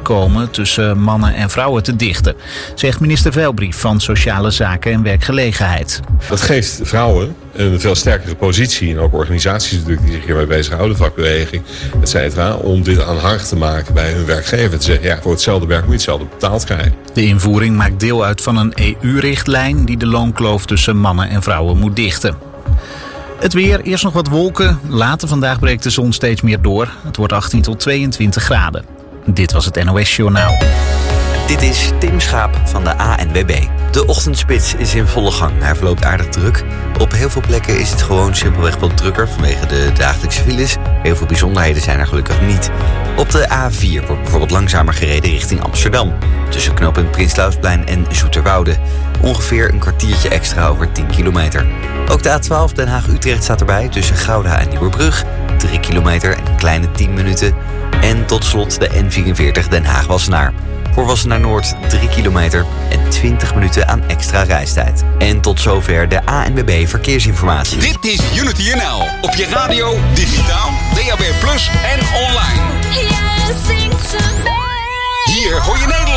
komen tussen mannen en vrouwen te dichten, zegt minister Velbrief van Sociale Zaken en Werkgelegenheid. Dat geeft vrouwen een veel sterkere positie en ook organisaties natuurlijk die zich hiermee bezighouden, vakbeweging, et cetera, om dit aanhangig te maken bij hun werkgever. Te zeggen, ja, voor hetzelfde werk moet je hetzelfde betaald krijgen. De invoering maakt deel uit van een EU-richtlijn die de loonkloof tussen mannen en vrouwen moet dichten. Het weer, eerst nog wat wolken. Later vandaag breekt de zon steeds meer door. Het wordt 18 tot 22 graden. Dit was het NOS Journaal. Dit is Tim Schaap van de ANWB. De ochtendspits is in volle gang. Hij verloopt aardig druk. Op heel veel plekken is het gewoon simpelweg wat drukker vanwege de dagelijkse files. Heel veel bijzonderheden zijn er gelukkig niet. Op de A4 wordt bijvoorbeeld langzamer gereden richting Amsterdam. Tussen knooppunt Prinslausplein en Zoeterwoude. Ongeveer een kwartiertje extra over 10 kilometer. Ook de A12 Den Haag-Utrecht staat erbij tussen Gouda en Nieuwerbrug. 3 kilometer en een kleine 10 minuten. En tot slot de N44 Den Haag-Wassenaar. Voor Wassenaar Noord 3 kilometer en 20 minuten aan extra reistijd. En tot zover de ANWB Verkeersinformatie. Dit is Unity NL op je radio, digitaal, DAB+ en